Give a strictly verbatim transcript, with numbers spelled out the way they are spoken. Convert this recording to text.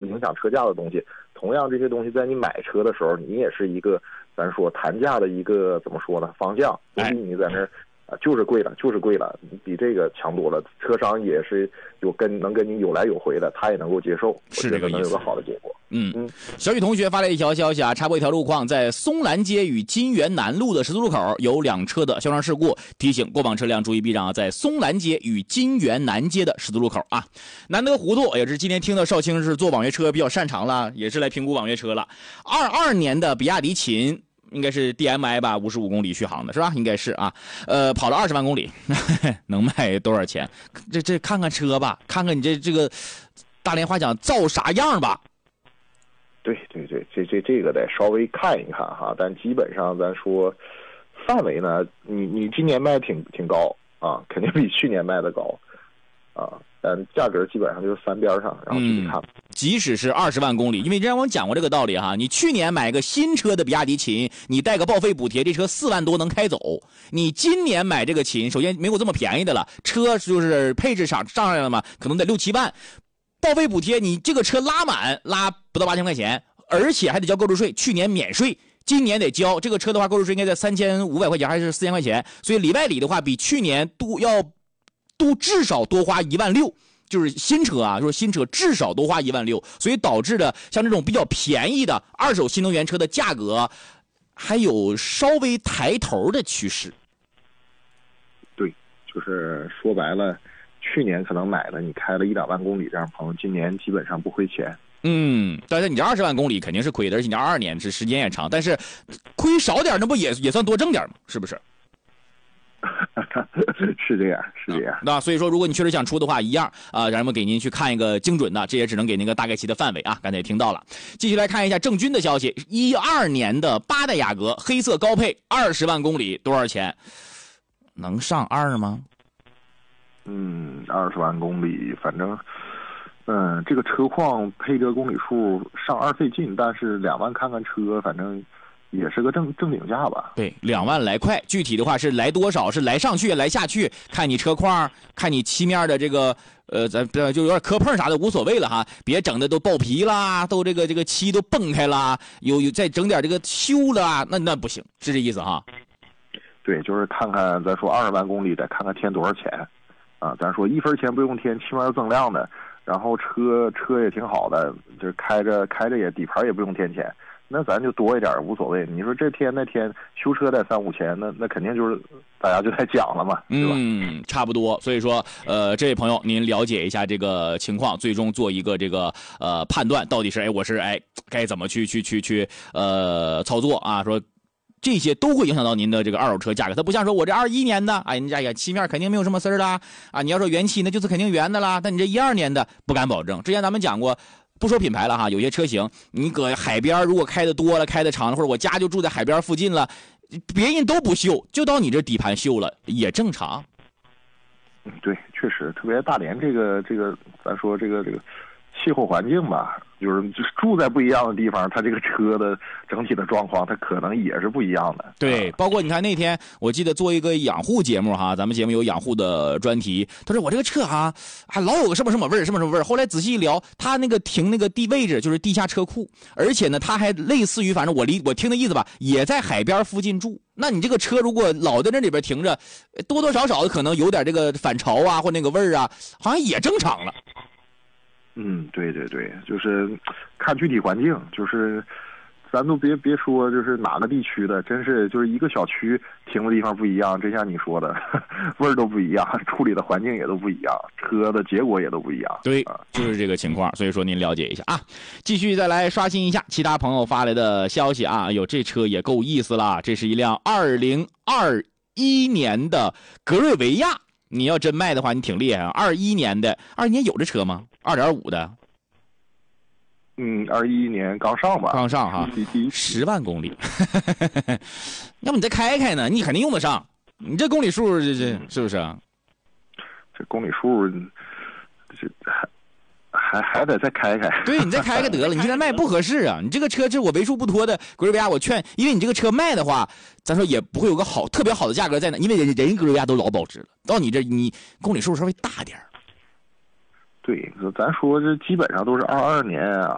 影响车价的东西。同样这些东西在你买车的时候，你也是一个咱说谈价的一个怎么说呢方向，不是你在那儿啊就是贵了就是贵了，比这个强多了。车商也是有跟能跟你有来有回的，他也能够接受， 是这个意思， 能有个好的结果。 嗯嗯，小雨同学发来一条消息啊，插播一条路况，在松兰街与金源南路的十字路口有两车的消伤事故，提醒过往车辆注意避让，在松兰街与金源南街的十字路口啊。难得糊涂，也是今天听到少卿是做网约车比较擅长了，也是来评估网约车了。二二年的比亚迪秦。应该是 D M I 吧，五十五公里续航的是吧？应该是啊，呃，跑了二十万公里，能卖多少钱？这这看看车吧，看看你这这个大连话讲造啥样吧。 对对对，这这这个得稍微看一看哈，但基本上咱说范围呢，你你今年卖挺挺高啊，肯定比去年卖的高啊。但价格基本上就是三边上，然后自己看。 嗯、即使是二十万公里，因为之前我讲过这个道理哈，你去年买个新车的比亚迪秦，你带个报废补贴，这车四万多能开走。你今年买这个秦，首先没有这么便宜的了，车就是配置上上来了嘛，可能得六七万，报废补贴你这个车拉满拉不到八千块钱，而且还得交购置税，去年免税。今年得交这个车的话，购置税应该在三千五百块钱还是四千块钱，所以里外里的话，比去年都要。都至少多花一万六，就是新车啊，就是新车至少多花一万六，所以导致的像这种比较便宜的二手新能源车的价格，还有稍微抬头的趋势。 对，就是说白了，去年可能买的你开了一两万公里这样朋友，今年基本上不亏钱。 嗯，但是你这二十万公里肯定是亏的，而且你二二年是时间也长，但是亏少点那不也也算多挣点吗？是不是？ 是这样，是这样。 那所以说，如果你确实想出的话，一样啊、呃，让我们给您去看一个精准的，这也只能给您个大概其的范围啊。刚才也听到了，继续来看一下郑钧的消息：一二年的八代雅阁黑色高配，二十万公里，多少钱？能上二吗？ 嗯，二十万公里，反正，嗯，这个车况配这个公里数上二费劲，但是两万看看车，反正。也是个正正经价吧？ 对，两万来块。具体的话是来多少？是来上去来下去，看你车况，看你漆面的这个呃，咱就有点磕碰啥的无所谓了哈，别整的都爆皮啦，都这个这个漆都崩开啦，有有再整点这个修了，那那不行，是这意思哈？ 对，就是看看咱说二十万公里得看看添多少钱啊？咱说一分钱不用添，漆面锃亮的，然后车车也挺好的，就是开着开着也底盘也不用添钱。那咱就多一点无所谓。你说这天那天修车得三五千，那那肯定就是大家就在讲了嘛，对吧？ 嗯，差不多。所以说，呃，这位朋友您了解一下这个情况，最终做一个这个呃判断，到底是哎我是哎该怎么去去去去呃操作啊？说这些都会影响到您的这个二手车价格。它不像说我这二一年的，哎，人家呀漆面肯定没有什么丝儿啦啊，你要说原漆那就是肯定原的啦。但你这一二年的不敢保证。之前咱们讲过。不说品牌了哈，有些车型你搁海边如果开的多了开的长了，或者我家就住在海边附近了，别人都不修，就到你这底盘修了也正常。 嗯，对，确实，特别大连这个这个，咱说这个这个气候环境吧，就是就是住在不一样的地方，它这个车的整体的状况，它可能也是不一样的。 对，包括你看那天我记得做一个养护节目哈，咱们节目有养护的专题，他说我这个车哈还老有个什么什么味儿，什么什么味儿。后来仔细一聊，他那个停那个地位置就是地下车库，而且呢，他还类似于反正我离我听的意思吧，也在海边附近住。那你这个车如果老在那里边停着，多多少少的可能有点这个反潮啊，或那个味儿啊，好像也正常了。 嗯，对对对，就是看具体环境，就是咱都别别说就是哪个地区的，真是就是一个小区停的地方不一样，真像你说的味儿都不一样，处理的环境也都不一样，车的结果也都不一样。 对，就是这个情况，所以说您了解一下啊。继续再来刷新一下其他朋友发来的消息啊，有这车也够意思啦，这是一辆二零二一年的格瑞维亚。你要真卖的话，你挺厉害啊！二一年的，二一年有这车吗？二点五的， 嗯，二一年刚上吧， 刚上哈，十万公里，要不你再开开呢？你肯定用得上，你这公里数，这这是不是啊？ 这公里数，这还还得再开开。 对，你再开开得了，你现在卖不合适啊！你这个车，这我为数不多的格瑞维亚，我劝，因为你这个车卖的话，咱说也不会有个好特别好的价格在那，因为人人格瑞维亚都老保值了，到你这你公里数稍微大点。 对，咱说这基本上都是二二年啊。